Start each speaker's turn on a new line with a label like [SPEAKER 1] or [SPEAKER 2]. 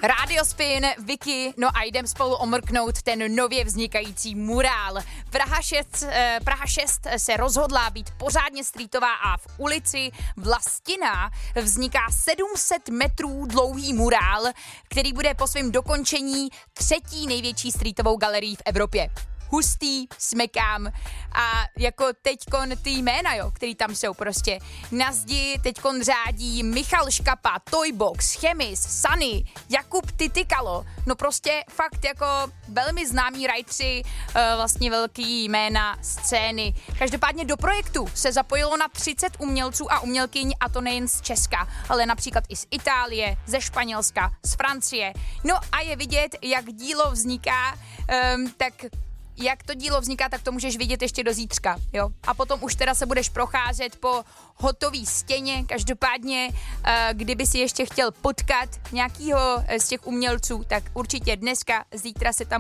[SPEAKER 1] Radio Spin, Vicky, no a jdem spolu omrknout ten nově vznikající murál. Praha 6 se rozhodla být pořádně streetová a v ulici Vlastina vzniká 700 metrů dlouhý murál, který bude po svém dokončení třetí největší streetovou galerií v Evropě. Hustý, smekám a jako teďkon ty jména, který tam jsou prostě. Na zdi teďkon řádí Michal Škapa, Toybox, Chemis, Sunny, Jakub Titykalo, no prostě fakt jako velmi známí rajtři, vlastně velký jména scény. Každopádně do projektu se zapojilo na 30 umělců a umělkyň a to nejen z Česka, ale například i z Itálie, ze Španělska, z Francie. No a je vidět, jak dílo vzniká, jak to dílo vzniká, tak to můžeš vidět ještě do zítřka, jo. A potom už teda se budeš procházet po hotový stěně. Každopádně, kdyby si ještě chtěl potkat nějakýho z těch umělců, tak určitě dneska, zítra se tam